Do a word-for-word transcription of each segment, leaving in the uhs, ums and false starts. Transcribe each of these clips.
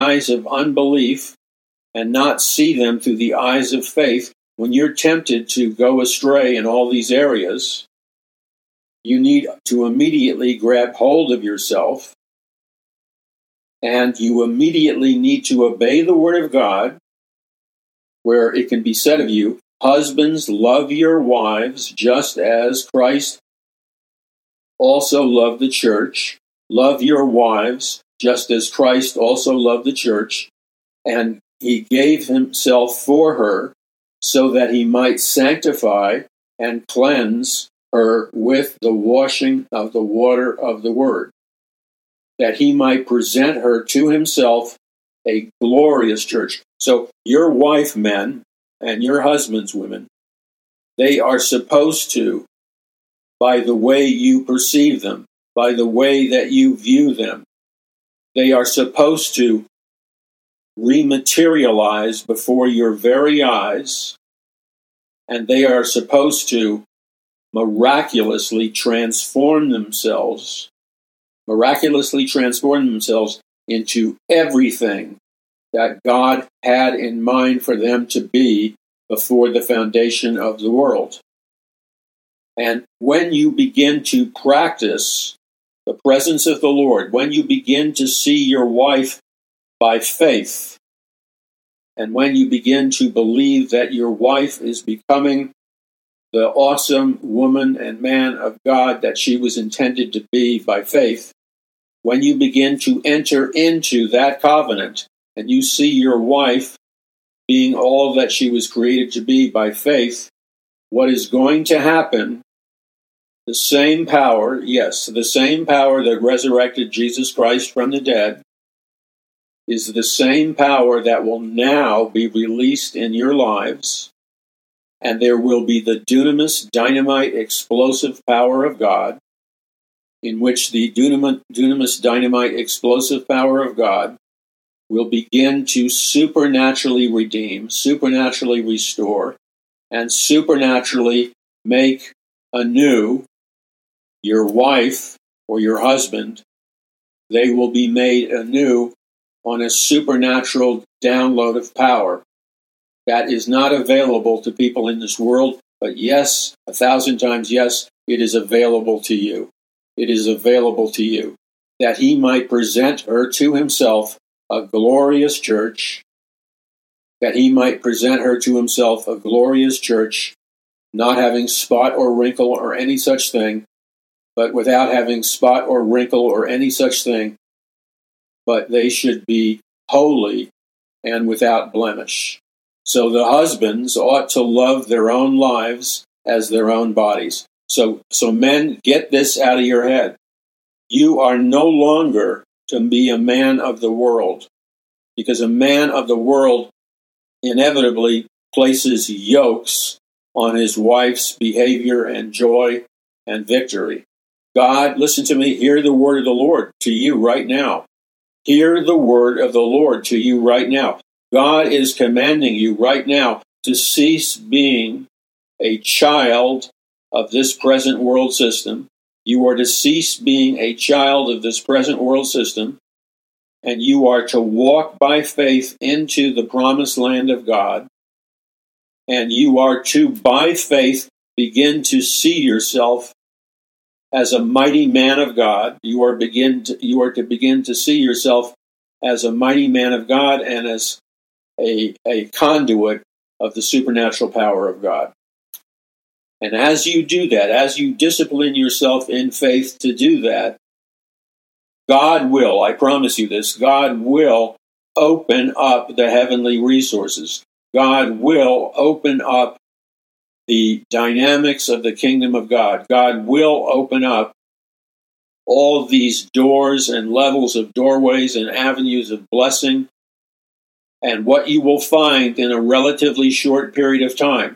eyes of unbelief and not see them through the eyes of faith, when you're tempted to go astray in all these areas, you need to immediately grab hold of yourself, and you immediately need to obey the Word of God, where it can be said of you, husbands, love your wives just as Christ also loved the church. Love your wives just as Christ also loved the church, and he gave himself for her so that he might sanctify and cleanse her with the washing of the water of the word, that he might present her to himself a glorious church. So your wife, men, and your husbands, women, they are supposed to, by the way you perceive them, by the way that you view them, they are supposed to rematerialize before your very eyes, and they are supposed to miraculously transform themselves, miraculously transform themselves into everything that God had in mind for them to be before the foundation of the world. And when you begin to practice the presence of the Lord, when you begin to see your wife by faith, and when you begin to believe that your wife is becoming the awesome woman and man of God that she was intended to be by faith, when you begin to enter into that covenant and you see your wife being all that she was created to be by faith, what is going to happen, the same power, yes, the same power that resurrected Jesus Christ from the dead, is the same power that will now be released in your lives, and there will be the dunamis, dynamite, explosive power of God, in which the dunamis, dynamite, explosive power of God will begin to supernaturally redeem, supernaturally restore, and supernaturally make anew your wife or your husband. They will be made anew on a supernatural download of power that is not available to people in this world, but yes, a thousand times yes, it is available to you. It is available to you, that he might present her to himself a glorious church, that he might present her to himself a glorious church, not having spot or wrinkle or any such thing, but without having spot or wrinkle or any such thing, but they should be holy and without blemish. So the husbands ought to love their own lives as their own bodies. So, so men, get this out of your head. You are no longer to be a man of the world, because a man of the world inevitably places yokes on his wife's behavior and joy and victory. God, listen to me, hear the word of the Lord to you right now. Hear the word of the Lord to you right now. God is commanding you right now to cease being a child of this present world system. You are to cease being a child of this present world system, and you are to walk by faith into the promised land of God. And you are to, by faith, begin to see yourself as a mighty man of God. You are begin to, you are to begin to see yourself as a mighty man of God and as a, a conduit of the supernatural power of God. And as you do that, as you discipline yourself in faith to do that, God will, I promise you this, God will open up the heavenly resources. God will open up the dynamics of the kingdom of God. God will open up all these doors and levels of doorways and avenues of blessing. And what you will find in a relatively short period of time,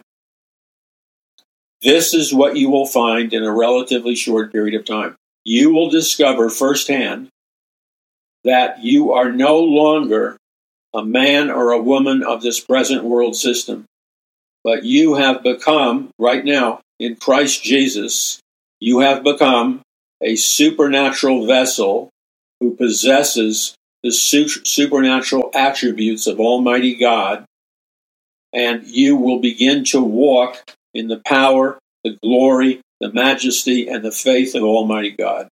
this is what you will find in a relatively short period of time. You will discover firsthand that you are no longer a man or a woman of this present world system, but you have become, right now, in Christ Jesus, you have become a supernatural vessel who possesses the su- supernatural attributes of Almighty God, and you will begin to walk in the power, the glory, the majesty, and the faith of Almighty God.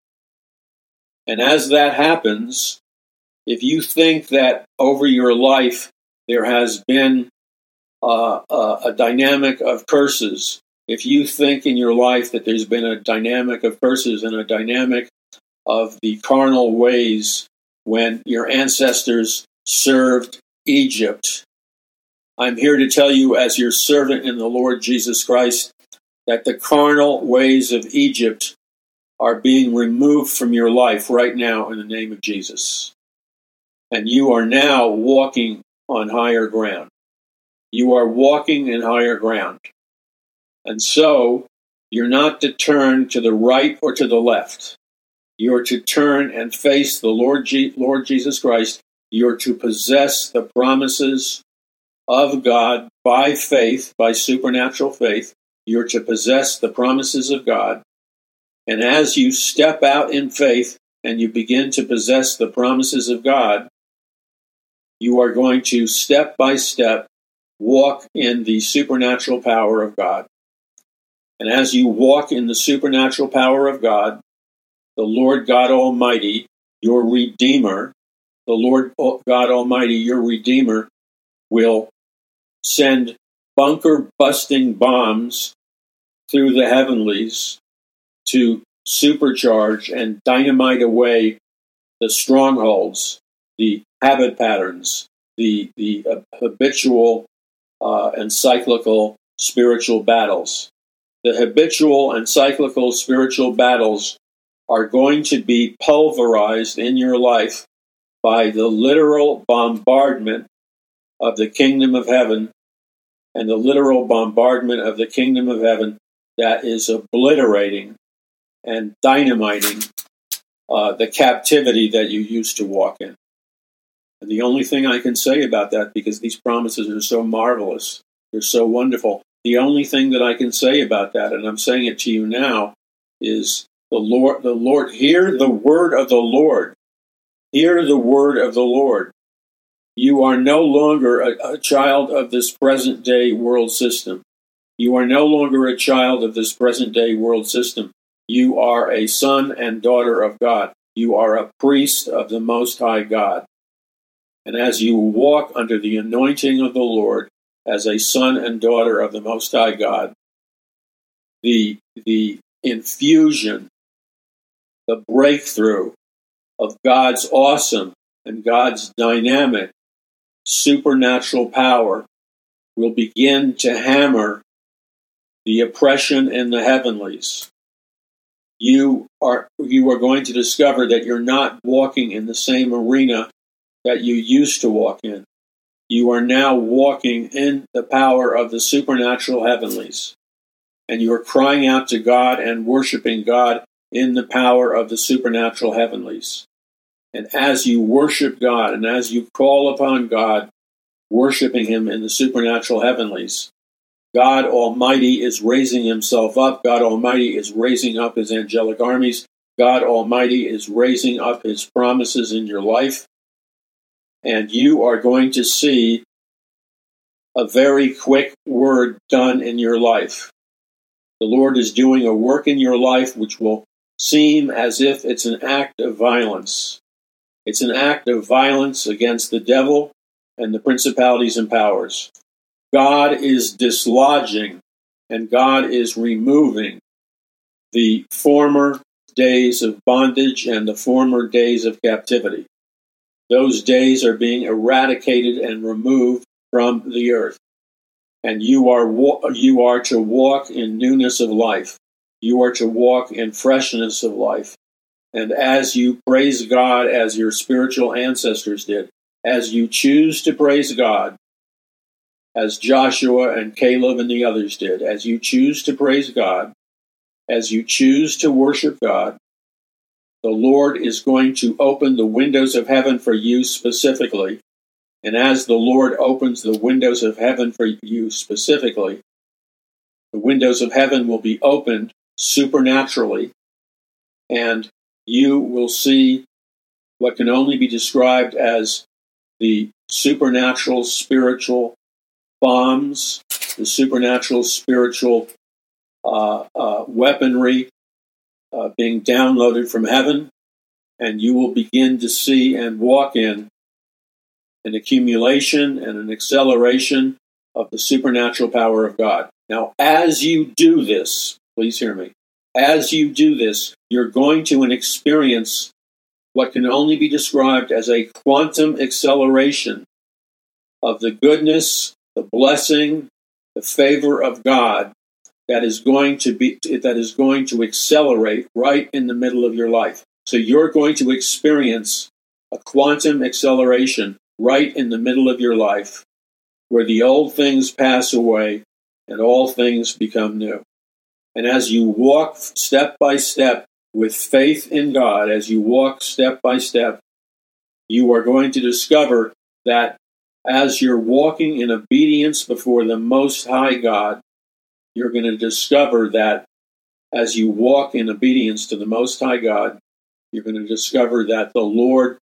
And as that happens, if you think that over your life there has been uh, a, a dynamic of curses, if you think in your life that there's been a dynamic of curses and a dynamic of the carnal ways when your ancestors served Egypt, I'm here to tell you, as your servant in the Lord Jesus Christ, that the carnal ways of Egypt are being removed from your life right now in the name of Jesus. And you are now walking on higher ground. You are walking in higher ground. And so, you're not to turn to the right or to the left. You're to turn and face the Lord, G- Lord Jesus Christ. You're to possess the promises of God by faith, by supernatural faith. You're to possess the promises of God. And as you step out in faith and you begin to possess the promises of God, you are going to step by step walk in the supernatural power of God. And as you walk in the supernatural power of God, the Lord God Almighty, your Redeemer, the Lord God Almighty, your Redeemer, will send bunker-busting bombs through the heavenlies to supercharge and dynamite away the strongholds, the habit patterns, the, the uh, habitual uh, and cyclical spiritual battles. The habitual and cyclical spiritual battles are going to be pulverized in your life by the literal bombardment of the kingdom of heaven, and the literal bombardment of the kingdom of heaven that is obliterating and dynamiting uh, the captivity that you used to walk in. And the only thing I can say about that, because these promises are so marvelous, they're so wonderful, the only thing that I can say about that, and I'm saying it to you now, is the Lord, the Lord, hear the word of the Lord. Hear the word of the Lord. You are no longer a, a child of this present day world system. You are no longer a child of this present day world system. You are a son and daughter of God. You are a priest of the Most High God. And as you walk under the anointing of the Lord as a son and daughter of the Most High God, the, the infusion, the breakthrough of God's awesome and God's dynamic supernatural power will begin to hammer the oppression in the heavenlies. You are, you are going to discover that you're not walking in the same arena that you used to walk in. You are now walking in the power of the supernatural heavenlies. And you are crying out to God and worshiping God in the power of the supernatural heavenlies. And as you worship God and as you call upon God, worshiping Him in the supernatural heavenlies, God Almighty is raising Himself up. God Almighty is raising up His angelic armies. God Almighty is raising up His promises in your life. And you are going to see a very quick word done in your life. The Lord is doing a work in your life which will seem as if it's an act of violence. It's an act of violence against the devil and the principalities and powers. God is dislodging and God is removing the former days of bondage and the former days of captivity. Those days are being eradicated and removed from the earth. And you are you are to walk in newness of life. You are to walk in freshness of life. And as you praise God as your spiritual ancestors did, as you choose to praise God, as Joshua and Caleb and the others did, as you choose to praise God, as you choose to worship God, the Lord is going to open the windows of heaven for you specifically. And as the Lord opens the windows of heaven for you specifically, the windows of heaven will be opened supernaturally, and you will see what can only be described as the supernatural spiritual bombs, the supernatural spiritual uh, uh, weaponry uh, being downloaded from heaven, and you will begin to see and walk in an accumulation and an acceleration of the supernatural power of God. Now, as you do this, please hear me, as you do this, you're going to experience what can only be described as a quantum acceleration of the goodness, the blessing, the favor of God that is going to be that is going to accelerate right in the middle of your life. So you're going to experience a quantum acceleration right in the middle of your life, where the old things pass away and all things become new. And as you walk step by step with faith in God, as you walk step by step, you are going to discover that as you're walking in obedience before the Most High God, you're going to discover that as you walk in obedience to the Most High God, you're going to discover that the Lord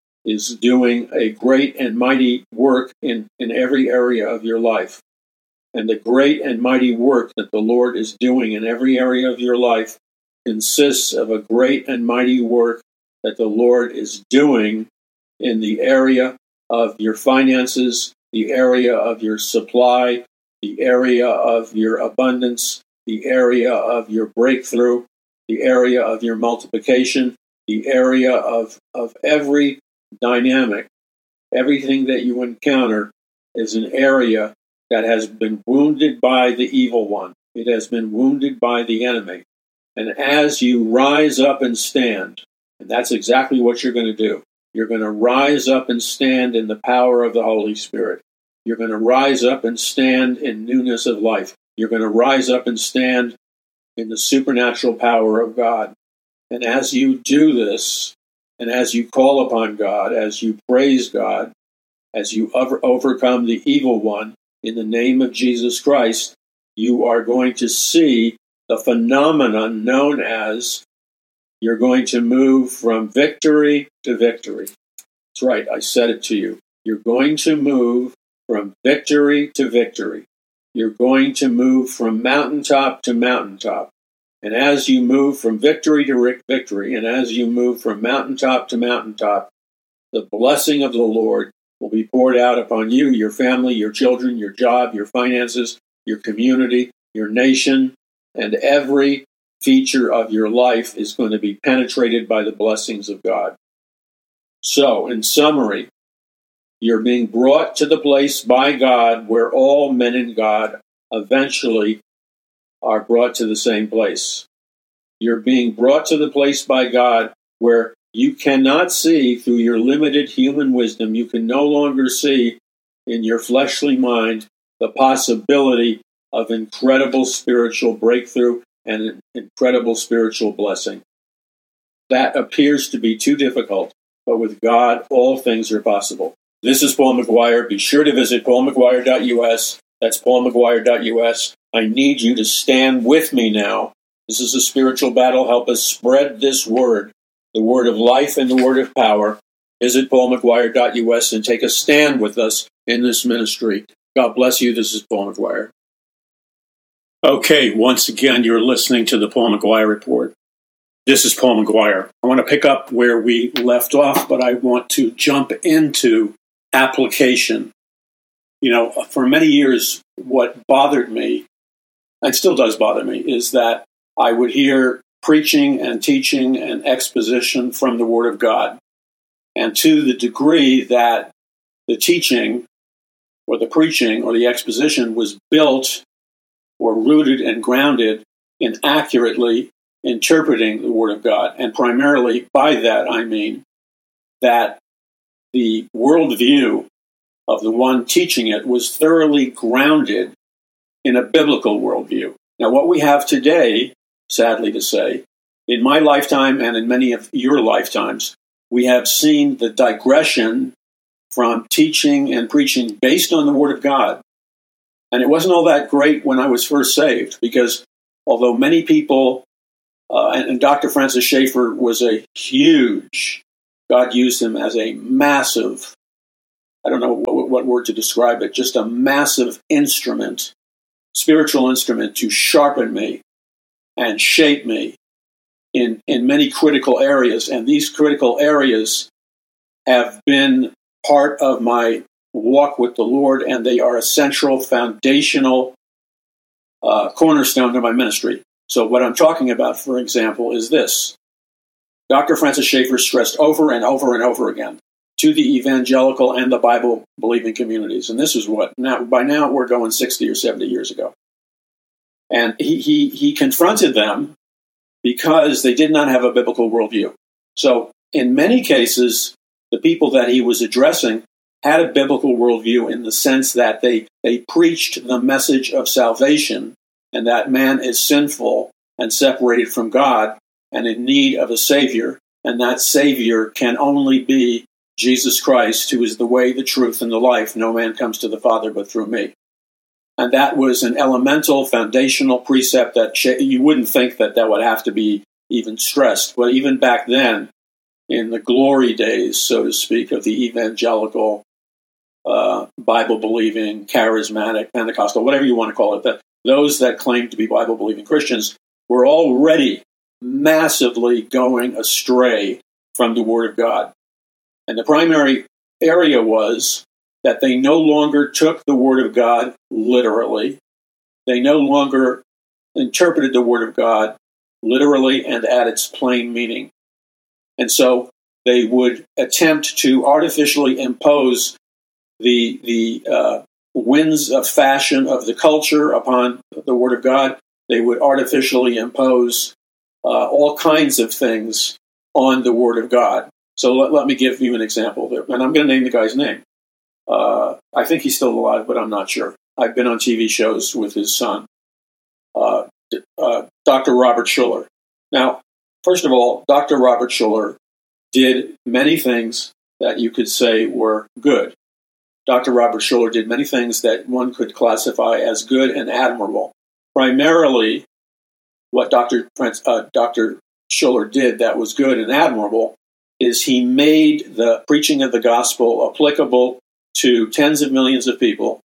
is doing a great and mighty work in, in every area of your life. And the great and mighty work that the Lord is doing in every area of your life consists of a great and mighty work that the Lord is doing in the area of your finances, the area of your supply, the area of your abundance, the area of your breakthrough, the area of your multiplication, the area of, of every dynamic. Everything that you encounter is an area that has been wounded by the evil one. It has been wounded by the enemy. And as you rise up and stand, and that's exactly what you're going to do, you're going to rise up and stand in the power of the Holy Spirit. You're going to rise up and stand in newness of life. You're going to rise up and stand in the supernatural power of God. And as you do this, and as you call upon God, as you praise God, as you over- overcome the evil one in the name of Jesus Christ, you are going to see the phenomenon known as you're going to move from victory to victory. That's right, I said it to you. You're going to move from victory to victory. You're going to move from mountaintop to mountaintop. And as you move from victory to victory, and as you move from mountaintop to mountaintop, the blessing of the Lord will be poured out upon you, your family, your children, your job, your finances, your community, your nation, and every feature of your life is going to be penetrated by the blessings of God. So, in summary, you're being brought to the place by God where all men in God eventually are brought to the same place. You're being brought to the place by God where you cannot see through your limited human wisdom. You can no longer see in your fleshly mind the possibility of incredible spiritual breakthrough and incredible spiritual blessing. That appears to be too difficult, but with God, all things are possible. This is Paul McGuire. Be sure to visit paul mcguire dot u s. That's paul mcguire dot u s. I need you to stand with me now. This is a spiritual battle. Help us spread this word, the word of life and the word of power. Visit paul mcguire dot u s and take a stand with us in this ministry. God bless you. This is Paul McGuire. Okay, once again, you're listening to the Paul McGuire Report. This is Paul McGuire. I want to pick up where we left off, but I want to jump into application. You know, for many years, what bothered me, and still does bother me, is that I would hear preaching and teaching and exposition from the Word of God. And to the degree that the teaching or the preaching or the exposition was built or rooted and grounded in accurately interpreting the Word of God. And primarily by that, I mean that the worldview of the one teaching it was thoroughly grounded in a biblical worldview. Now, what we have today, sadly to say, in my lifetime and in many of your lifetimes, we have seen the digression from teaching and preaching based on the Word of God. And it wasn't all that great when I was first saved, because although many people, uh, and, and Doctor Francis Schaeffer was a huge God used him as a massive, I don't know what, what word to describe it, just a massive instrument, spiritual instrument to sharpen me and shape me in, in many critical areas. And these critical areas have been part of my walk with the Lord, and they are a central, foundational uh, cornerstone of my ministry. So what I'm talking about, for example, is this. Doctor Francis Schaeffer stressed over and over and over again to the evangelical and the Bible-believing communities. And this is what, now by now we're going sixty or seventy years ago. And he, he, he confronted them because they did not have a biblical worldview. So in many cases, the people that he was addressing had a biblical worldview in the sense that they, they preached the message of salvation and that man is sinful and separated from God and in need of a Savior, and that Savior can only be Jesus Christ, who is the way, the truth, and the life. No man comes to the Father but through me. And that was an elemental, foundational precept that sh- you wouldn't think that that would have to be even stressed. But even back then, in the glory days, so to speak, of the evangelical, uh, Bible-believing, charismatic, Pentecostal, whatever you want to call it, that those that claimed to be Bible-believing Christians were already massively going astray from the Word of God. And the primary area was that they no longer took the Word of God literally. They no longer interpreted the Word of God literally and at its plain meaning. And so they would attempt to artificially impose the, the uh, winds of fashion of the culture upon the Word of God. They would artificially impose uh, all kinds of things on the Word of God. So let, let me give you an example there. And I'm going to name the guy's name. Uh, I think he's still alive, but I'm not sure. I've been on T V shows with his son, uh, uh, Doctor Robert Schuller. Now, first of all, Doctor Robert Schuller did many things that you could say were good. Doctor Robert Schuller did many things that one could classify as good and admirable. Primarily, what Doctor Franz, uh, Doctor Schuller did that was good and admirable is he made the preaching of the gospel applicable to tens of millions of people.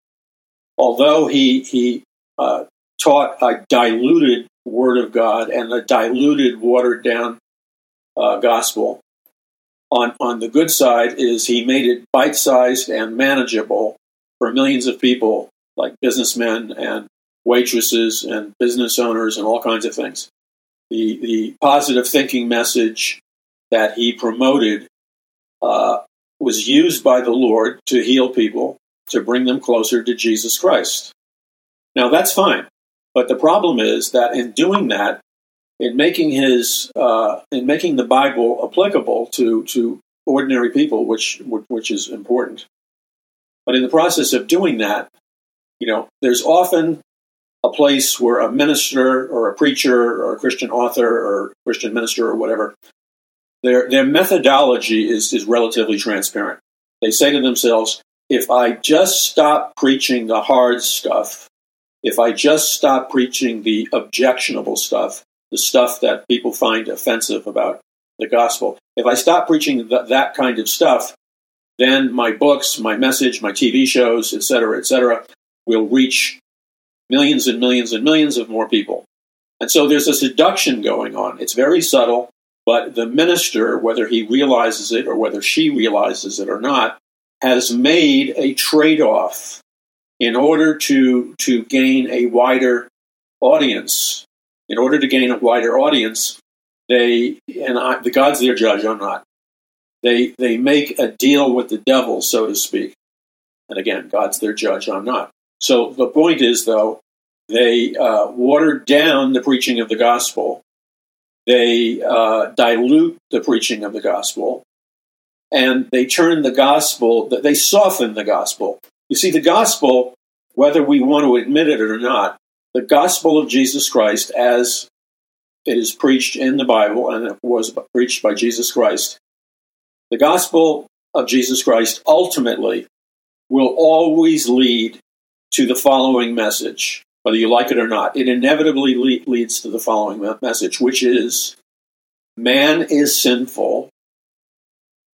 Although he he uh, taught a diluted Word of God and a diluted, watered-down uh, gospel, on, on the good side is he made it bite-sized and manageable for millions of people, like businessmen and waitresses and business owners and all kinds of things. The, the positive thinking message that he promoted uh, was used by the Lord to heal people, to bring them closer to Jesus Christ. Now, that's fine. But the problem is that in doing that, in making his, uh, in making the Bible applicable to, to ordinary people, which, which is important. But in the process of doing that, you know, there's often a place where a minister or a preacher or a Christian author or Christian minister or whatever, their their methodology is, is relatively transparent. They say to themselves, if I just stop preaching the hard stuff, if I just stop preaching the objectionable stuff, the stuff that people find offensive about the gospel, if I stop preaching th- that kind of stuff, then my books, my message, my T V shows, et cetera, et cetera, will reach millions and millions and millions of more people. And so there's a seduction going on. It's very subtle, but the minister, whether he realizes it or whether she realizes it or not, has made a trade-off in order to, to gain a wider audience. In order to gain a wider audience, they, and I, the God's their judge, I'm not, they, they make a deal with the devil, so to speak. And again, God's their judge, I'm not. So the point is, though, they uh, watered down the preaching of the gospel. They uh, dilute the preaching of the gospel. And they turn the gospel, they soften the gospel. You see, the gospel, whether we want to admit it or not, the gospel of Jesus Christ as it is preached in the Bible and it was preached by Jesus Christ, the gospel of Jesus Christ ultimately will always lead to the following message, whether you like it or not. It inevitably le- leads to the following message, which is, man is sinful,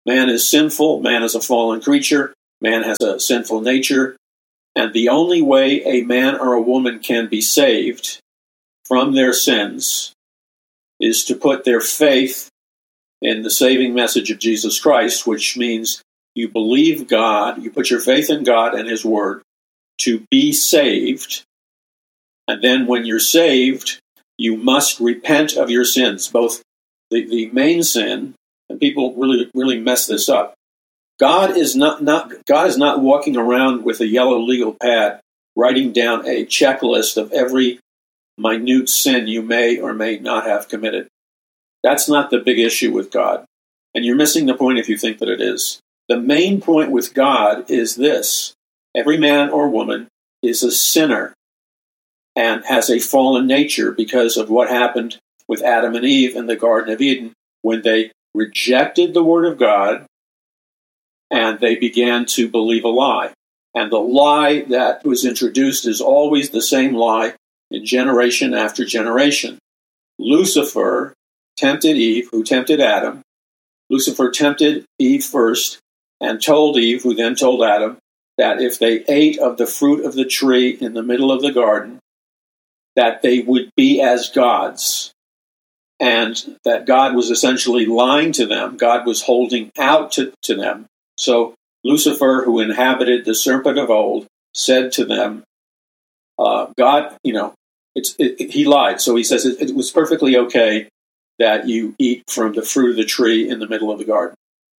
Man is sinful. Man is a fallen creature. Man has a sinful nature. And the only way a man or a woman can be saved from their sins is to put their faith in the saving message of Jesus Christ, which means you believe God, you put your faith in God and His Word to be saved. And then when you're saved, you must repent of your sins, both the, the main sin, and people really, really mess this up. God is not, not God is not walking around with a yellow legal pad writing down a checklist of every minute sin you may or may not have committed. That's not the big issue with God. And you're missing the point if you think that it is. The main point with God is this: every man or woman is a sinner and has a fallen nature because of what happened with Adam and Eve in the Garden of Eden when they rejected the Word of God and they began to believe a lie. And the lie that was introduced is always the same lie in generation after generation. Lucifer tempted Eve, who tempted Adam. Lucifer tempted Eve first and told Eve, who then told Adam, that if they ate of the fruit of the tree in the middle of the garden, that they would be as gods, and that God was essentially lying to them. God was holding out to, to them. So Lucifer, who inhabited the serpent of old, said to them, uh, God, you know, it's, it, it, he lied. So he says it, it was perfectly okay that you eat from the fruit of the tree in the middle of the garden.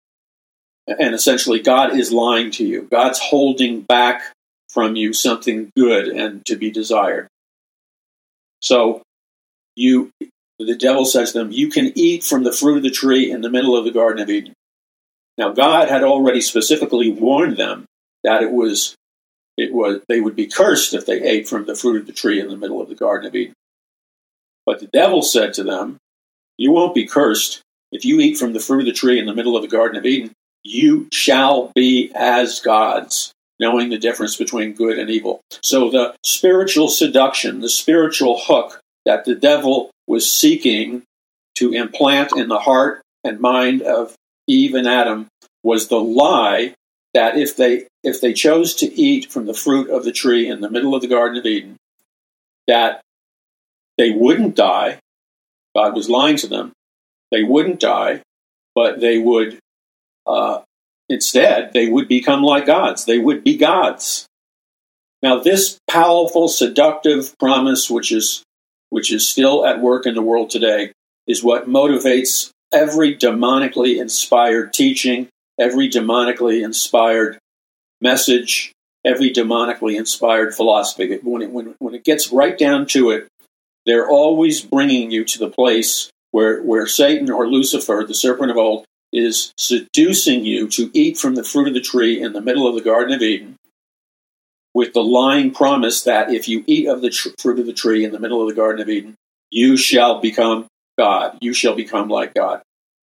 And essentially, God is lying to you. God's holding back from you something good and to be desired. So you, the devil says to them, you can eat from the fruit of the tree in the middle of the Garden of Eden. Now, God had already specifically warned them that it was, it was, they would be cursed if they ate from the fruit of the tree in the middle of the Garden of Eden. But the devil said to them, you won't be cursed. If you eat from the fruit of the tree in the middle of the Garden of Eden, you shall be as gods, knowing the difference between good and evil. So the spiritual seduction, the spiritual hook that the devil was seeking to implant in the heart and mind of Eve and Adam was the lie that if they if they chose to eat from the fruit of the tree in the middle of the Garden of Eden, that they wouldn't die. God was lying to them. They wouldn't die, but they would Uh, instead, they would become like gods. They would be gods. Now, this powerful, seductive promise, which is which is still at work in the world today, is what motivates every demonically inspired teaching, every demonically inspired message, every demonically inspired philosophy. When it, when, when it gets right down to it, they're always bringing you to the place where, where Satan or Lucifer, the serpent of old, is seducing you to eat from the fruit of the tree in the middle of the Garden of Eden with the lying promise that if you eat of the tr- fruit of the tree in the middle of the Garden of Eden, you shall become God. You shall become like God.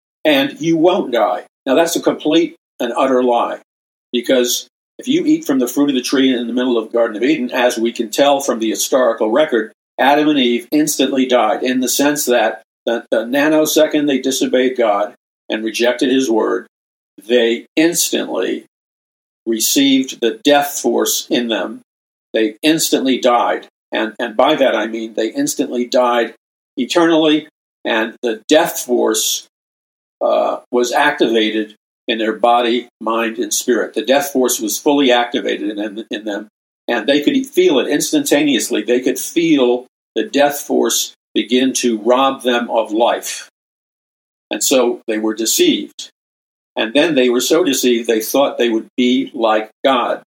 And you won't die. Now, that's a complete and utter lie, because if you eat from the fruit of the tree in the middle of the Garden of Eden, as we can tell from the historical record, Adam and Eve instantly died, in the sense that the, the nanosecond they disobeyed God and rejected His word, they instantly received the death force in them. They instantly died. And, and by that I mean they instantly died eternally, and the death force uh, was activated in their body, mind, and spirit. The death force was fully activated in, in them, and they could feel it instantaneously. They could feel the death force begin to rob them of life. And so they were deceived. And then they were so deceived they thought they would be like God.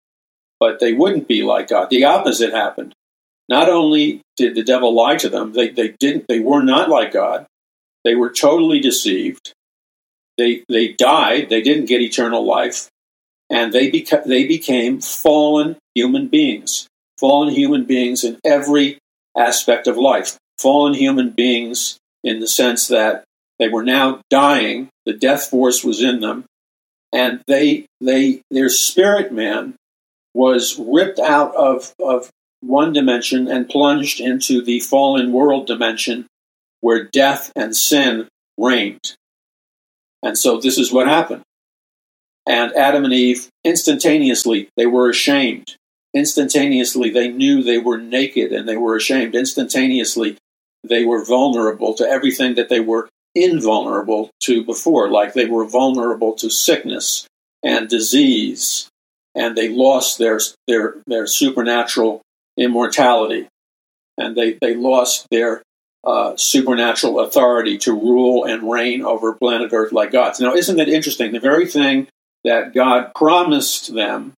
But they wouldn't be like God. The opposite happened. Not only did the devil lie to them, they, they didn't they were not like God. They were totally deceived. They they died, they didn't get eternal life, and they beca- they became fallen human beings. Fallen human beings in every aspect of life. Fallen human beings in the sense that they were now dying, the death force was in them, and they they their spirit man was ripped out of, of one dimension and plunged into the fallen world dimension where death and sin reigned. And so this is what happened. And Adam and Eve, instantaneously, they were ashamed. Instantaneously, they knew they were naked and they were ashamed. Instantaneously, they were vulnerable to everything that they were invulnerable to before, like they were vulnerable to sickness and disease, and they lost their their their supernatural immortality, and they, they lost their uh, supernatural authority to rule and reign over planet Earth like gods. Now, isn't that interesting? The very thing that God promised them,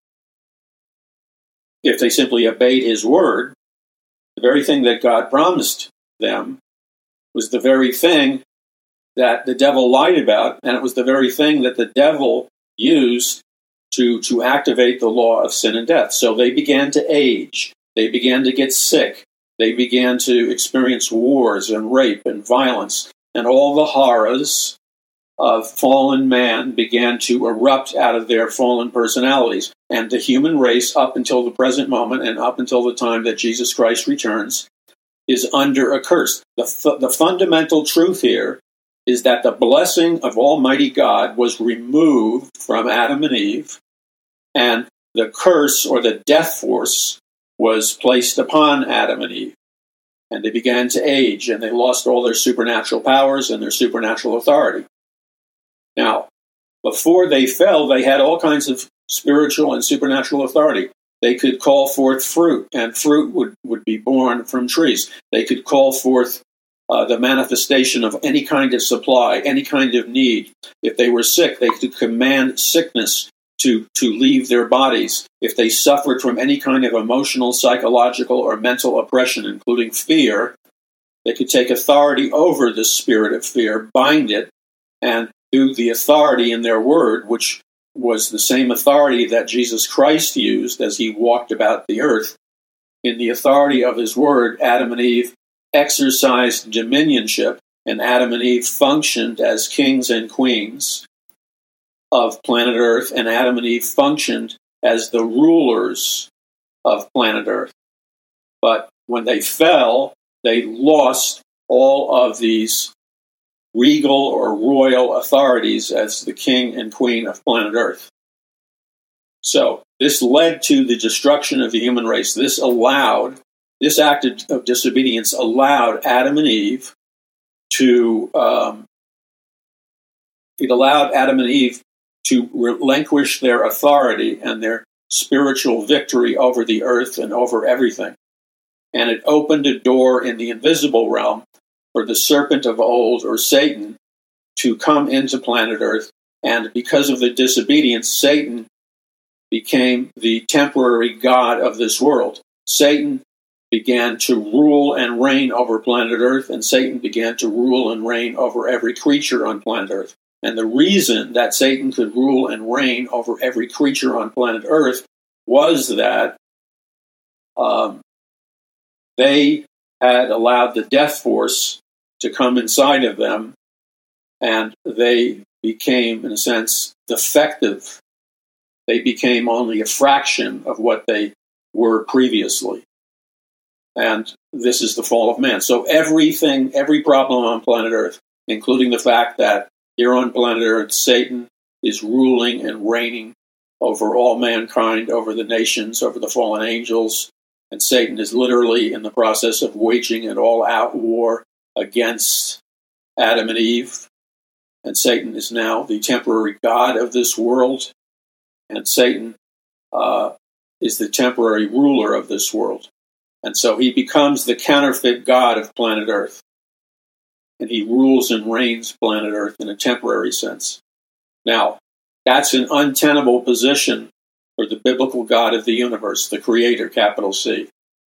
if they simply obeyed his word, the very thing that God promised them was the very thing that the devil lied about, and it was the very thing that the devil used to, to activate the law of sin and death. So they began to age. They began to get sick. They began to experience wars and rape and violence, and all the horrors of fallen man began to erupt out of their fallen personalities. And the human race, up until the present moment and up until the time that Jesus Christ returns, is under a curse. The, fu- the fundamental truth here is that the blessing of Almighty God was removed from Adam and Eve, and the curse or the death force was placed upon Adam and Eve. And they began to age, and they lost all their supernatural powers and their supernatural authority. Now, before they fell, they had all kinds of spiritual and supernatural authority. They could call forth fruit, and fruit would, would be born from trees. They could call forth uh, the manifestation of any kind of supply, any kind of need. If they were sick, they could command sickness to, to leave their bodies. If they suffered from any kind of emotional, psychological, or mental oppression, including fear, they could take authority over the spirit of fear, bind it, and through the authority in their word, which was the same authority that Jesus Christ used as he walked about the earth. In the authority of his word, Adam and Eve exercised dominionship, and Adam and Eve functioned as kings and queens of planet Earth, and Adam and Eve functioned as the rulers of planet Earth. But when they fell, they lost all of these regal or royal authorities as the king and queen of planet Earth. So this led to the destruction of the human race. This allowed, this act of disobedience allowed Adam and Eve to, um, it allowed Adam and Eve to relinquish their authority and their spiritual victory over the earth and over everything. And it opened a door in the invisible realm for the serpent of old, or Satan, to come into planet Earth. And because of the disobedience, Satan became the temporary god of this world. Satan began to rule and reign over planet Earth, and Satan began to rule and reign over every creature on planet Earth. And the reason that Satan could rule and reign over every creature on planet Earth was that um, they had allowed the death force to come inside of them, and they became, in a sense, defective. They became only a fraction of what they were previously. And this is the fall of man. So everything, every problem on planet Earth, including the fact that here on planet Earth, Satan is ruling and reigning over all mankind, over the nations, over the fallen angels, and Satan is literally in the process of waging an all-out war against Adam and Eve. And Satan is now the temporary god of this world, and Satan uh, is the temporary ruler of this world. And so he becomes the counterfeit god of planet Earth. And he rules and reigns planet Earth in a temporary sense. Now, that's an untenable position for the biblical God of the universe, the Creator, capital C.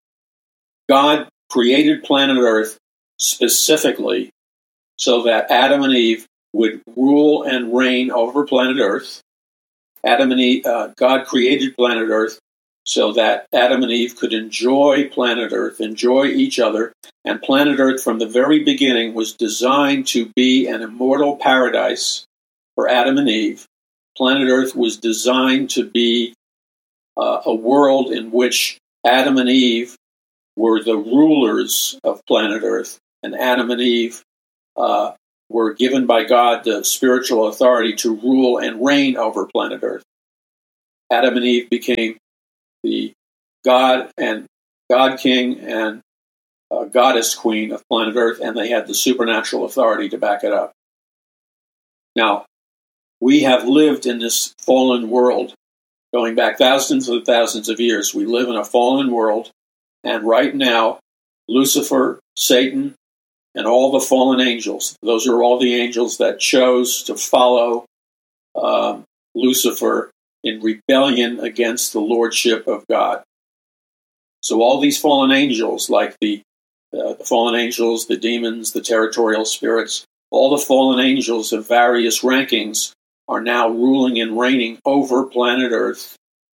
God created planet Earth specifically so that Adam and Eve would rule and reign over planet Earth. Adam and Eve, uh, God created planet Earth so that Adam and Eve could enjoy planet Earth, enjoy each other. And planet Earth from the very beginning was designed to be an immortal paradise for Adam and Eve. Planet Earth was designed to be uh, a world in which Adam and Eve were the rulers of planet Earth, and Adam and Eve uh, were given by God the spiritual authority to rule and reign over planet Earth. Adam and Eve became the God and God King and uh, Goddess Queen of planet Earth, and they had the supernatural authority to back it up. Now, we have lived in this fallen world going back thousands and thousands of years. We live in a fallen world, and right now, Lucifer, Satan, and all the fallen angels, those are all the angels that chose to follow um, Lucifer in rebellion against the lordship of God. So all these fallen angels, like the, uh, the fallen angels, the demons, the territorial spirits, all the fallen angels of various rankings are now ruling and reigning over planet Earth,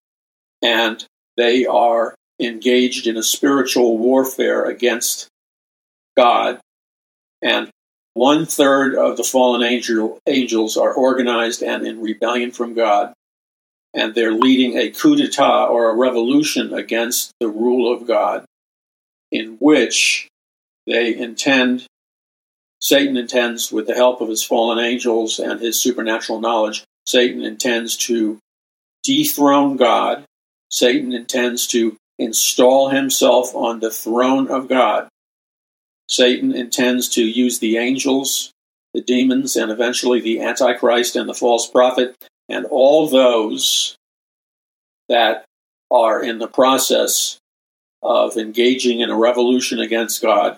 and they are engaged in a spiritual warfare against God. And one third of the fallen angel, angels are organized and in rebellion from God, and they're leading a coup d'etat or a revolution against the rule of God, in which they intend, Satan intends, with the help of his fallen angels and his supernatural knowledge, Satan intends to dethrone God. Satan intends to install himself on the throne of God. Satan intends to use the angels, the demons, and eventually the Antichrist and the false prophet, and all those that are in the process of engaging in a revolution against God.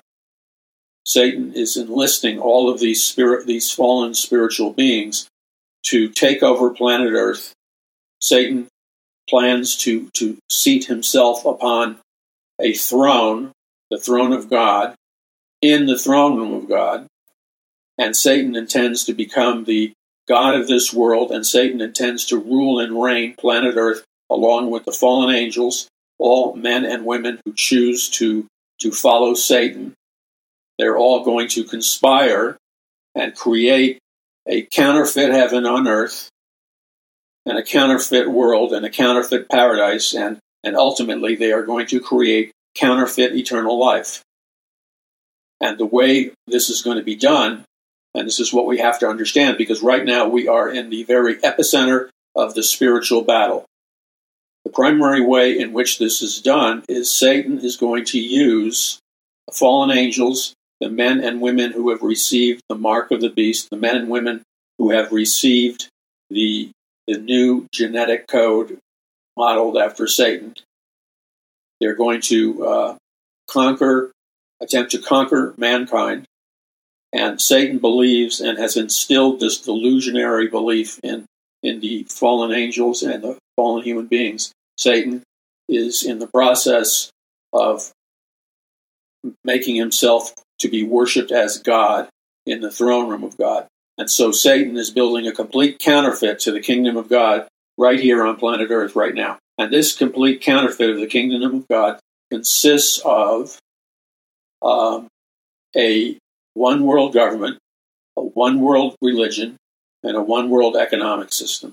Satan is enlisting all of these spirit, these fallen spiritual beings to take over planet Earth. Satan plans to, to seat himself upon a throne, the throne of God, in the throne room of God, and Satan intends to become the God of this world, and Satan intends to rule and reign planet Earth along with the fallen angels, all men and women who choose to, to follow Satan. They're all going to conspire and create a counterfeit heaven on earth, and a counterfeit world, and a counterfeit paradise, and, and ultimately they are going to create counterfeit eternal life. And the way this is going to be done, and this is what we have to understand, because right now we are in the very epicenter of the spiritual battle. The primary way in which this is done is Satan is going to use the fallen angels, the men and women who have received the mark of the beast, the men and women who have received the, the new genetic code modeled after Satan. They're going to uh, conquer attempt to conquer mankind. And Satan believes and has instilled this delusionary belief in, in the fallen angels and the fallen human beings. Satan is in the process of making himself to be worshipped as God in the throne room of God. And so Satan is building a complete counterfeit to the kingdom of God right here on planet Earth right now. And this complete counterfeit of the kingdom of God consists of Um, a one world government, a one world religion, and a one world economic system,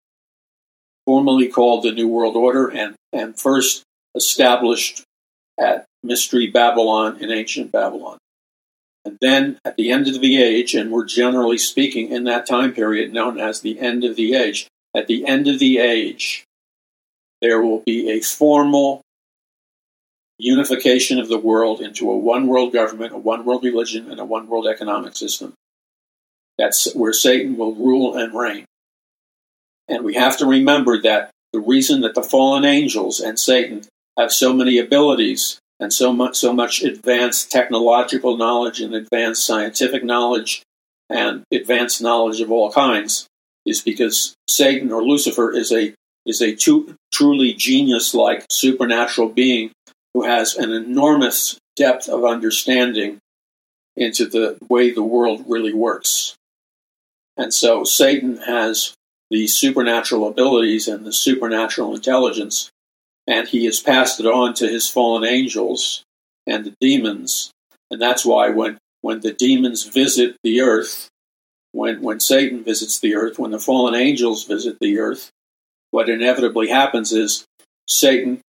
formerly called the New World Order, and, and first established at Mystery Babylon in ancient Babylon. And then at the end of the age, and we're generally speaking in that time period known as the end of the age, at the end of the age, there will be a formal unification of the world into a one-world government, a one-world religion, and a one-world economic system. That's where Satan will rule and reign. And we have to remember that the reason that the fallen angels and Satan have so many abilities and so much, so much advanced technological knowledge and advanced scientific knowledge and advanced knowledge of all kinds is because Satan or Lucifer is a is a too, truly genius-like supernatural being who has an enormous depth of understanding into the way the world really works. And so Satan has the supernatural abilities and the supernatural intelligence, and he has passed it on to his fallen angels and the demons. And that's why when, when the demons visit the earth, when, when Satan visits the earth, when the fallen angels visit the earth, what inevitably happens is Satan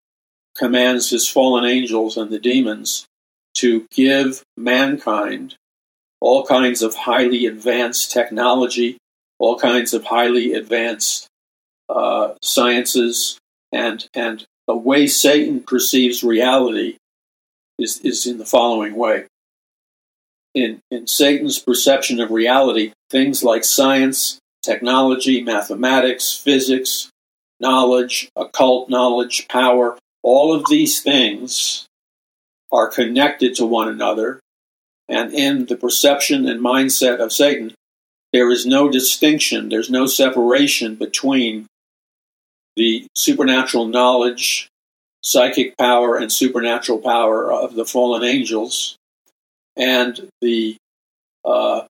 commands his fallen angels and the demons to give mankind all kinds of highly advanced technology, all kinds of highly advanced uh, sciences, and and the way Satan perceives reality is, is in the following way. In, in Satan's perception of reality, things like science, technology, mathematics, physics, knowledge, occult knowledge, power, all of these things are connected to one another. And in the perception and mindset of Satan, there is no distinction, there's no separation between the supernatural knowledge, psychic power, and supernatural power of the fallen angels, and the uh,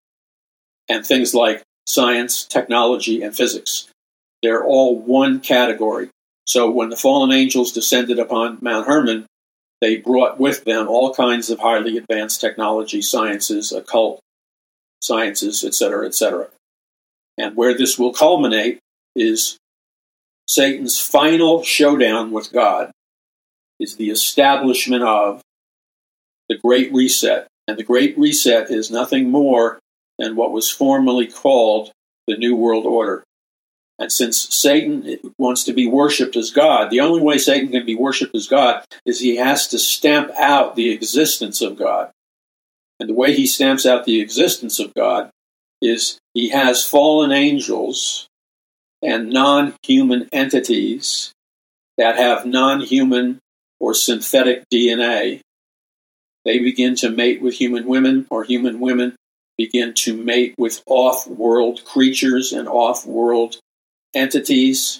and things like science, technology, and physics. They're all one category. So when the fallen angels descended upon Mount Hermon, they brought with them all kinds of highly advanced technology, sciences, occult sciences, et cetera, et cetera. And where this will culminate is Satan's final showdown with God, is the establishment of the Great Reset. And the Great Reset is nothing more than what was formerly called the New World Order. And since Satan wants to be worshipped as God, the only way Satan can be worshipped as God is he has to stamp out the existence of God. And the way he stamps out the existence of God is he has fallen angels and non-human entities that have non-human or synthetic D N A. They begin to mate with human women, or human women begin to mate with off-world creatures and off-world entities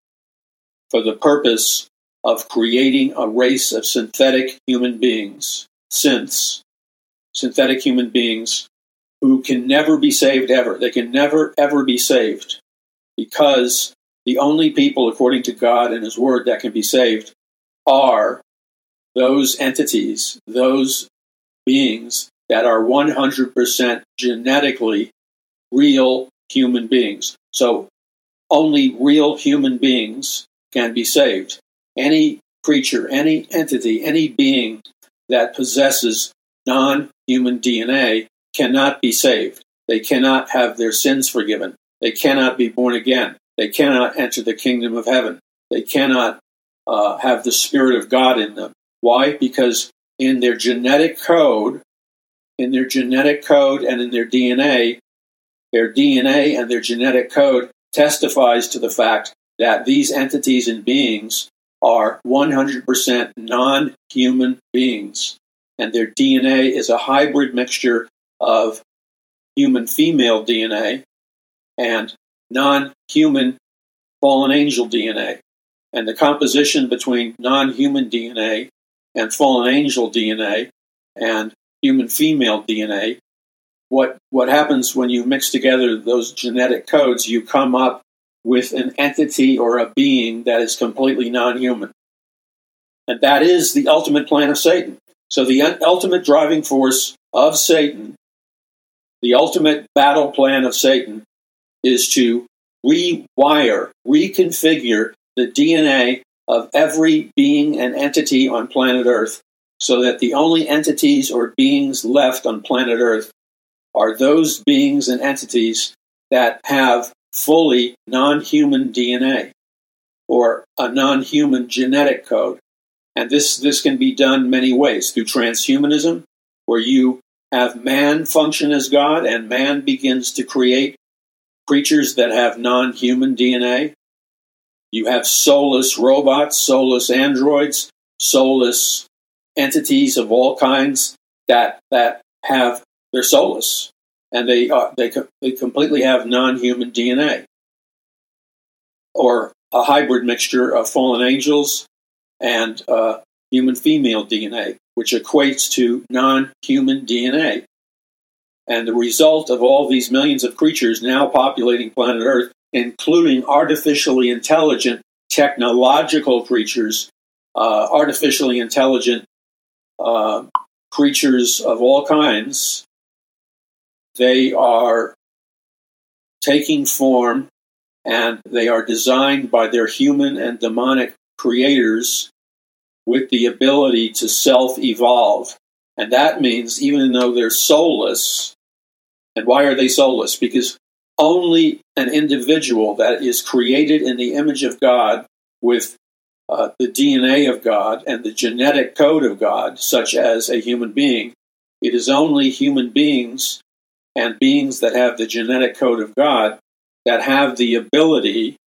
for the purpose of creating a race of synthetic human beings, synths, synthetic human beings who can never be saved ever. They can never, ever be saved, because the only people, according to God and His Word, that can be saved are those entities, those beings that are one hundred percent genetically real human beings. So only real human beings can be saved. Any creature, any entity, any being that possesses non-human D N A cannot be saved. They cannot have their sins forgiven. They cannot be born again. They cannot enter the kingdom of heaven. They cannot uh, have the Spirit of God in them. Why? Because in their genetic code, in their genetic code and in their D N A, their D N A and their genetic code testifies to the fact that these entities and beings are one hundred percent non-human beings. And their D N A is a hybrid mixture of human female D N A and non-human fallen angel D N A. And the composition between non-human D N A and fallen angel D N A and human female D N A, what what happens when you mix together those genetic codes, you come up with an entity or a being that is completely non-human. And that is the ultimate plan of Satan. So the ultimate driving force of Satan, the ultimate battle plan of Satan, is to rewire, reconfigure the D N A of every being and entity on planet Earth, so that the only entities or beings left on planet Earth are those beings and entities that have fully non-human D N A or a non-human genetic code. And this, this can be done many ways, through transhumanism, where you have man function as God and man begins to create creatures that have non-human D N A. You have soulless robots, soulless androids, soulless entities of all kinds that that have they're soulless, and they are they they completely have non-human D N A, or a hybrid mixture of fallen angels and uh, human female D N A, which equates to non-human D N A. And the result of all these millions of creatures now populating planet Earth, including artificially intelligent technological creatures, uh, artificially intelligent uh, creatures of all kinds, they are taking form, and they are designed by their human and demonic creators with the ability to self-evolve. And that means even though they're soulless, and why are they soulless? Because only an individual that is created in the image of God with uh, the D N A of God and the genetic code of God, such as a human being, it is only human beings and beings that have the genetic code of God that have the ability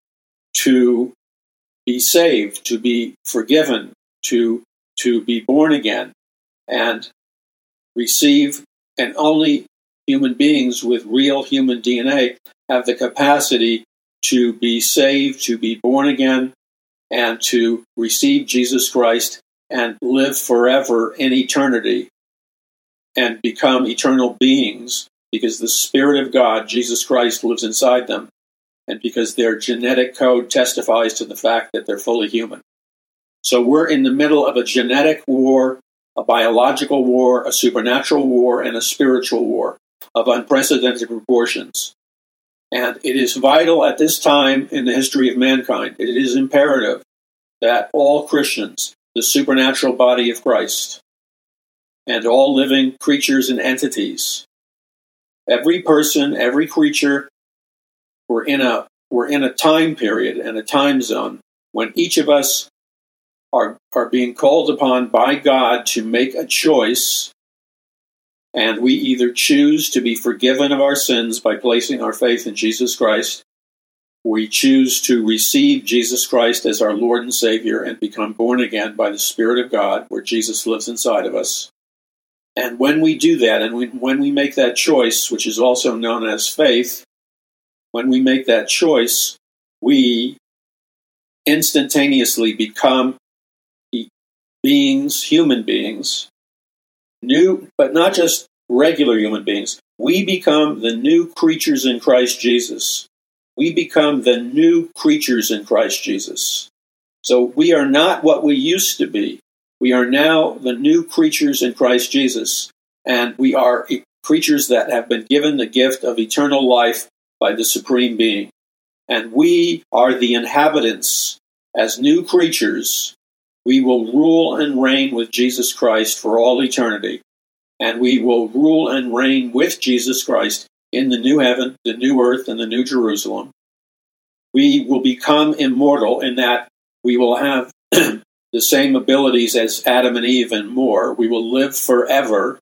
to be saved, to be forgiven, to, to be born again, and receive, and only human beings with real human D N A have the capacity to be saved, to be born again, and to receive Jesus Christ and live forever in eternity and become eternal beings because the Spirit of God, Jesus Christ, lives inside them, and because their genetic code testifies to the fact that they're fully human. So we're in the middle of a genetic war, a biological war, a supernatural war, and a spiritual war of unprecedented proportions. And it is vital at this time in the history of mankind, it is imperative that all Christians, the supernatural body of Christ, and all living creatures and entities, every person, every creature, we're in a we're in a time period and a time zone when each of us are are being called upon by God to make a choice, and we either choose to be forgiven of our sins by placing our faith in Jesus Christ, we choose to receive Jesus Christ as our Lord and Savior and become born again by the Spirit of God, where Jesus lives inside of us. And when we do that, and we, when we make that choice, which is also known as faith, when we make that choice, we instantaneously become beings, human beings, new, but not just regular human beings. We become the new creatures in Christ Jesus. We become the new creatures in Christ Jesus. So we are not what we used to be. We are now the new creatures in Christ Jesus. And we are creatures that have been given the gift of eternal life by the Supreme Being. And we are the inhabitants as new creatures. We will rule and reign with Jesus Christ for all eternity. And we will rule and reign with Jesus Christ in the new heaven, the new earth, and the new Jerusalem. We will become immortal in that we will have the same abilities as Adam and Eve and more. We will live forever.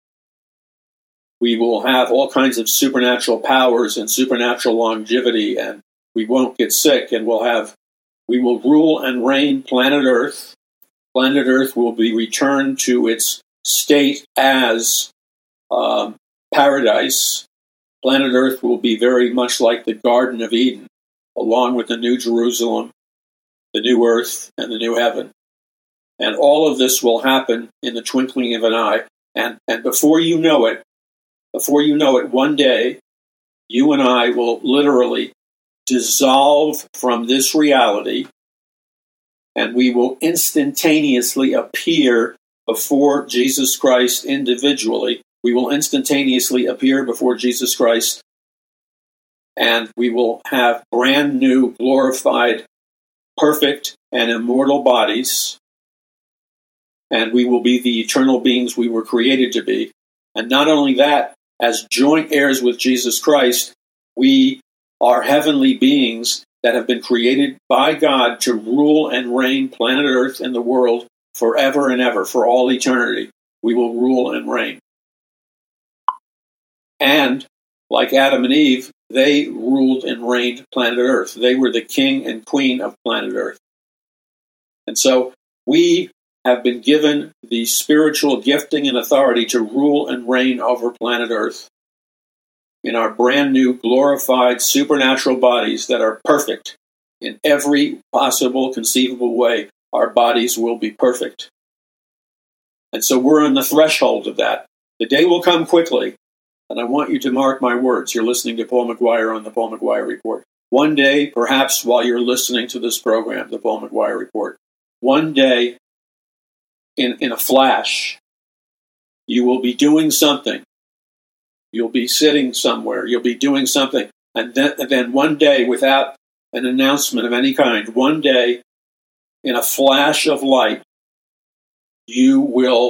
We will have all kinds of supernatural powers and supernatural longevity, and we won't get sick, and we'll have, we will rule and reign planet Earth. Planet Earth will be returned to its state as um, paradise. Planet Earth will be very much like the Garden of Eden, along with the New Jerusalem, the new earth, and the new heaven. And all of this will happen in the twinkling of an eye. And, and before you know it, before you know it, one day, you and I will literally dissolve from this reality, and we will instantaneously appear before Jesus Christ individually. We will instantaneously appear before Jesus Christ, and we will have brand new, glorified, perfect, and immortal bodies, and we will be the eternal beings we were created to be. And not only that, as joint heirs with Jesus Christ, we are heavenly beings that have been created by God to rule and reign planet Earth and the world forever and ever, for all eternity. We will rule and reign. And, like Adam and Eve, they ruled and reigned planet Earth. They were the king and queen of planet Earth. And so we have been given the spiritual gifting and authority to rule and reign over planet Earth in our brand new, glorified, supernatural bodies that are perfect in every possible, conceivable way. Our bodies will be perfect. And so we're on the threshold of that. The day will come quickly, and I want you to mark my words. You're listening to Paul McGuire on the Paul McGuire Report. One day, perhaps while you're listening to this program, the Paul McGuire Report, one day, in, in a flash, you will be doing something. You'll be sitting somewhere. You'll be doing something. And then, and then one day, without an announcement of any kind, one day, in a flash of light, you will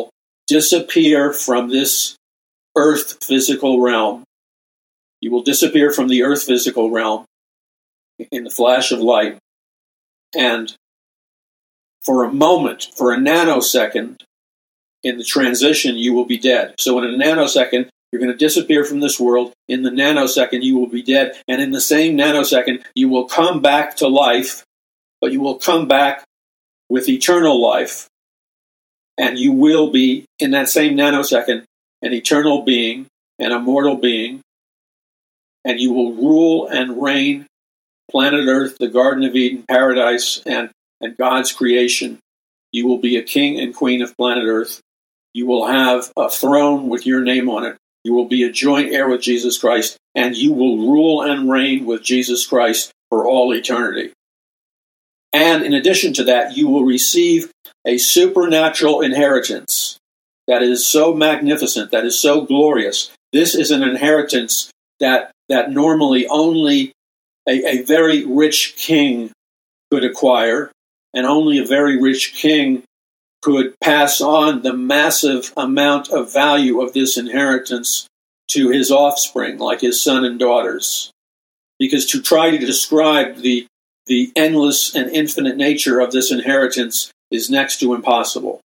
disappear from this earth physical realm. You will disappear from the earth physical realm in the flash of light. And for a moment, for a nanosecond, in the transition, you will be dead. So in a nanosecond, you're going to disappear from this world. In the nanosecond, you will be dead. And in the same nanosecond, you will come back to life, but you will come back with eternal life. And you will be, in that same nanosecond, an eternal being, an immortal being. And you will rule and reign planet Earth, the Garden of Eden, paradise, and, and God's creation. You will be a king and queen of planet Earth. You will have a throne with your name on it. You will be a joint heir with Jesus Christ, and you will rule and reign with Jesus Christ for all eternity. And in addition to that, you will receive a supernatural inheritance that is so magnificent, that is so glorious. This is an inheritance that, that normally only a, a very rich king could acquire, and only a very rich king could pass on the massive amount of value of this inheritance to his offspring, like his son and daughters. Because to try to describe the, the endless and infinite nature of this inheritance is next to impossible.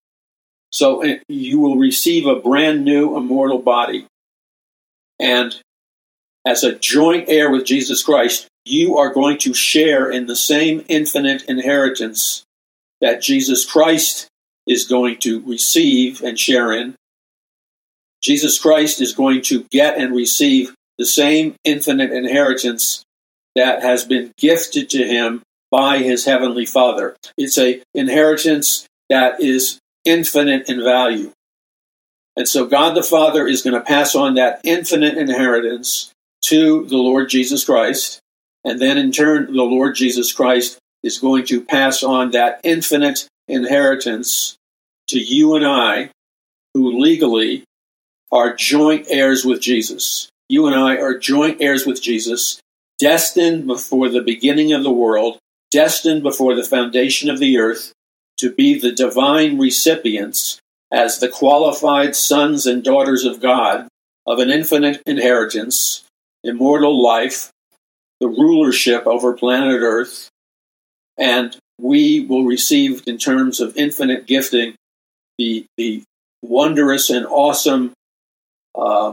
So you will receive a brand new immortal body. And as a joint heir with Jesus Christ, you are going to share in the same infinite inheritance that Jesus Christ is going to receive and share in. Jesus Christ is going to get and receive the same infinite inheritance that has been gifted to him by his heavenly Father. It's an inheritance that is infinite in value. And so God the Father is going to pass on that infinite inheritance to the Lord Jesus Christ. And then in turn, the Lord Jesus Christ is going to pass on that infinite inheritance to you and I, who legally are joint heirs with Jesus. You and I are joint heirs with Jesus, destined before the beginning of the world, destined before the foundation of the earth, to be the divine recipients as the qualified sons and daughters of God of an infinite inheritance, immortal life, the rulership over planet Earth, and we will receive, in terms of infinite gifting, the, the wondrous and awesome uh,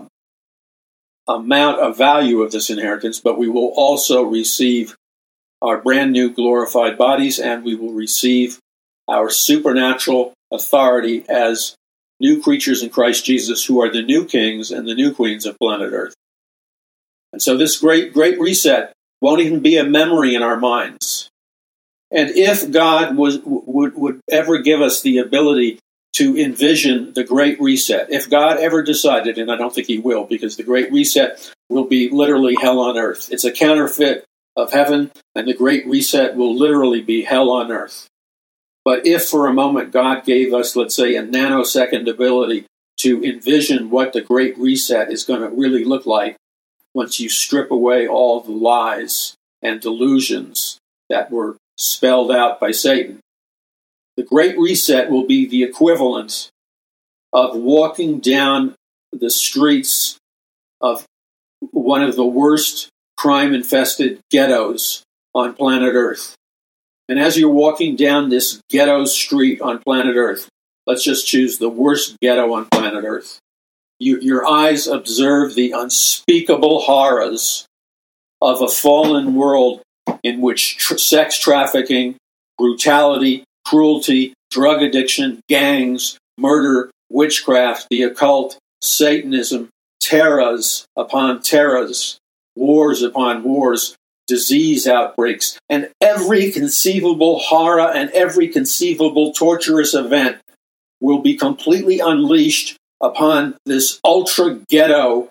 amount of value of this inheritance, but we will also receive our brand new glorified bodies, and we will receive our supernatural authority as new creatures in Christ Jesus, who are the new kings and the new queens of planet Earth. And so this great, great reset won't even be a memory in our minds. And if God was, would, would ever give us the ability to envision the Great Reset, if God ever decided, and I don't think he will, because the Great Reset will be literally hell on earth. It's a counterfeit of heaven, and the Great Reset will literally be hell on earth. But if for a moment God gave us, let's say, a nanosecond ability to envision what the Great Reset is going to really look like once you strip away all the lies and delusions that were spelled out by Satan, the Great Reset will be the equivalent of walking down the streets of one of the worst crime-infested ghettos on planet Earth. And as you're walking down this ghetto street on planet Earth, let's just choose the worst ghetto on planet Earth, you, your eyes observe the unspeakable horrors of a fallen world in which tr- sex trafficking, brutality, cruelty, drug addiction, gangs, murder, witchcraft, the occult, Satanism, terrors upon terrors, wars upon wars, disease outbreaks, and every conceivable horror and every conceivable torturous event will be completely unleashed upon this ultra ghetto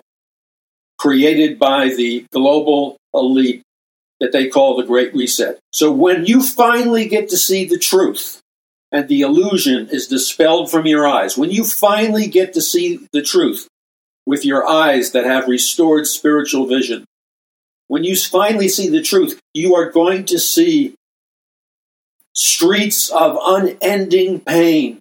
created by the global elite that they call the Great Reset. So when you finally get to see the truth and the illusion is dispelled from your eyes, when you finally get to see the truth with your eyes that have restored spiritual vision, when you finally see the truth, you are going to see streets of unending pain,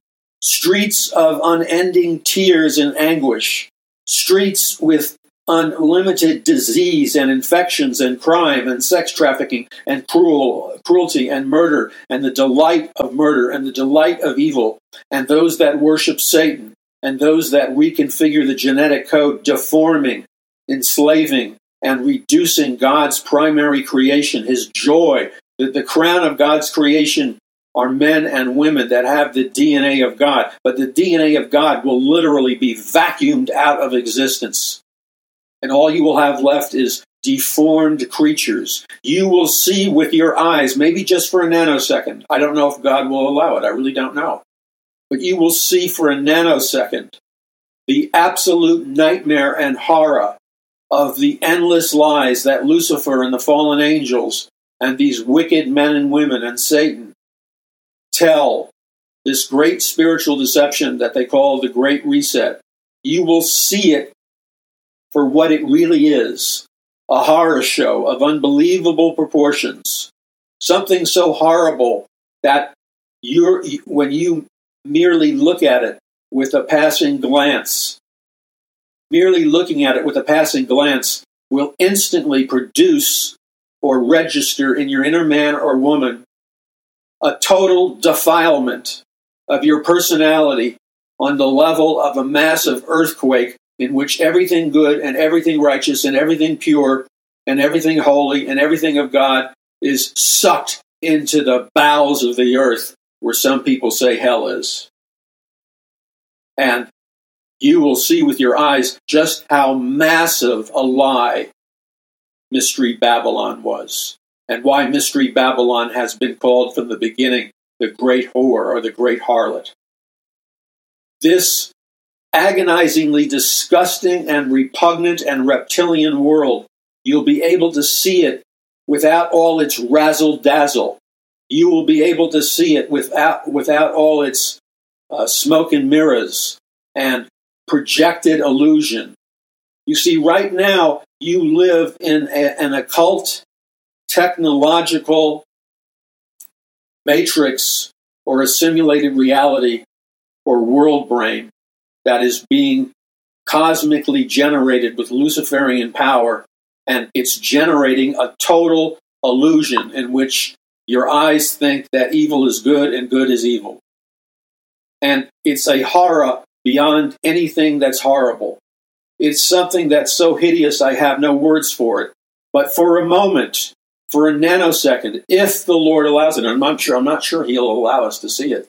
streets of unending tears and anguish, streets with unlimited disease and infections and crime and sex trafficking and cruel cruelty and murder and the delight of murder and the delight of evil, and those that worship Satan and those that reconfigure the genetic code, deforming, enslaving, and reducing God's primary creation, his joy. The, the crown of God's creation are men and women that have the D N A of God, but the D N A of God will literally be vacuumed out of existence. And all you will have left is deformed creatures. You will see with your eyes, maybe just for a nanosecond. I don't know if God will allow it. I really don't know. But you will see for a nanosecond the absolute nightmare and horror of the endless lies that Lucifer and the fallen angels and these wicked men and women and Satan tell, this great spiritual deception that they call the Great Reset. You will see it for what it really is, a horror show of unbelievable proportions, something so horrible that you're, when you merely look at it with a passing glance, merely looking at it with a passing glance will instantly produce or register in your inner man or woman a total defilement of your personality on the level of a massive earthquake in which everything good and everything righteous and everything pure and everything holy and everything of God is sucked into the bowels of the earth, where some people say hell is. And you will see with your eyes just how massive a lie Mystery Babylon was, and why Mystery Babylon has been called from the beginning the great whore or the great harlot. This agonizingly disgusting and repugnant and reptilian world, you'll be able to see it without all its razzle-dazzle. You will be able to see it without, without all its uh, smoke and mirrors and projected illusion. You see, right now, you live in a, an occult, technological matrix or a simulated reality or world brain that is being cosmically generated with Luciferian power, and it's generating a total illusion in which your eyes think that evil is good and good is evil. And it's a horror beyond anything that's horrible. It's something that's so hideous I have no words for it. But for a moment, for a nanosecond, if the Lord allows it, and I'm sure I'm not sure he'll allow us to see it,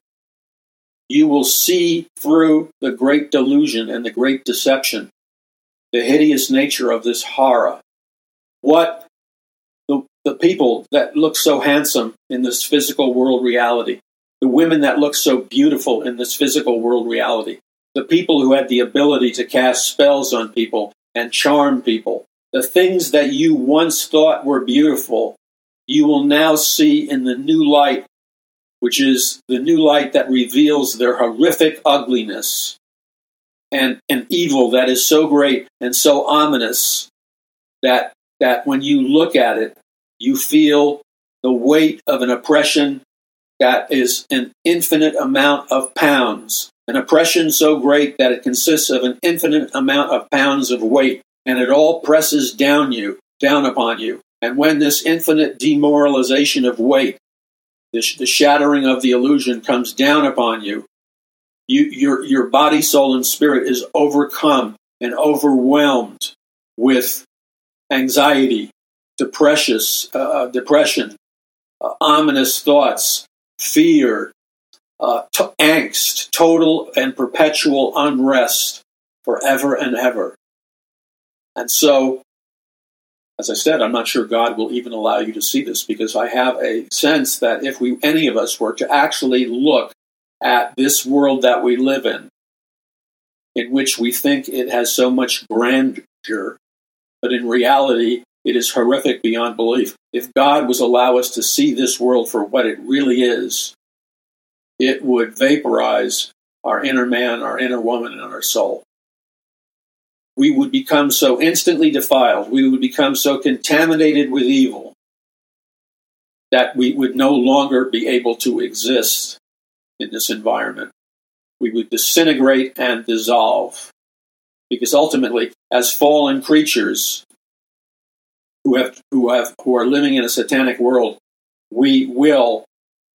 you will see through the great delusion and the great deception, the hideous nature of this horror. What the, the people that look so handsome in this physical world reality, the women that look so beautiful in this physical world reality, the people who had the ability to cast spells on people and charm people, the things that you once thought were beautiful, you will now see in the new light, which is the new light that reveals their horrific ugliness and an evil that is so great and so ominous that, that when you look at it, you feel the weight of an oppression that is an infinite amount of pounds, an oppression so great that it consists of an infinite amount of pounds of weight, and it all presses down you, down upon you. And when this infinite demoralization of weight, the, sh- the shattering of the illusion comes down upon you, you your, your body, soul, and spirit is overcome and overwhelmed with anxiety, depression, uh, depression, uh, ominous thoughts, fear, uh, t- angst, total and perpetual unrest forever and ever. And so, as I said, I'm not sure God will even allow you to see this, because I have a sense that if we, any of us, were to actually look at this world that we live in, in which we think it has so much grandeur, but in reality, it is horrific beyond belief. If God was allow us to see this world for what it really is, it would vaporize our inner man, our inner woman, and our soul. We would become so instantly defiled, we would become so contaminated with evil, that we would no longer be able to exist in this environment. we would disintegrate and dissolve. Because ultimately, as fallen creatures who have who have who are living in a satanic world, we will